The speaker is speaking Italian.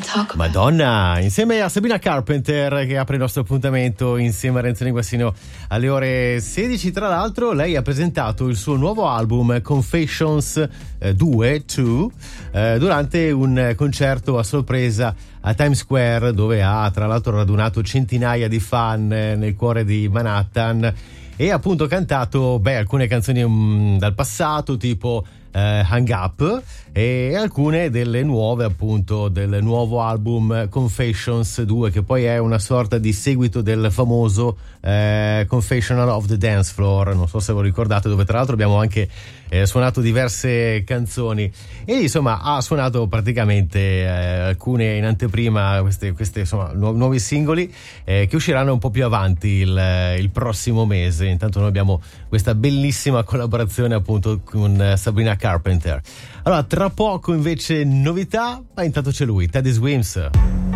Madonna, insieme a Sabrina Carpenter che apre il nostro appuntamento insieme a Renzo Guassino alle ore 16. Tra l'altro lei ha presentato il suo nuovo album Confessions 2 durante un concerto a sorpresa a Times Square, dove ha tra l'altro radunato centinaia di fan nel cuore di Manhattan e appunto cantato alcune canzoni dal passato, tipo Hang Up, e alcune delle nuove, appunto del nuovo album Confessions 2, che poi è una sorta di seguito del famoso Confessional of the Dance Floor, non so se lo ricordate, dove tra l'altro abbiamo anche suonato diverse canzoni. E insomma ha suonato praticamente alcune in anteprima, queste insomma nuovi singoli che usciranno un po' più avanti il prossimo mese. Intanto noi abbiamo questa bellissima collaborazione appunto con Sabrina Carpenter. Allora tra poco invece novità, ma intanto c'è lui, Teddy Swims.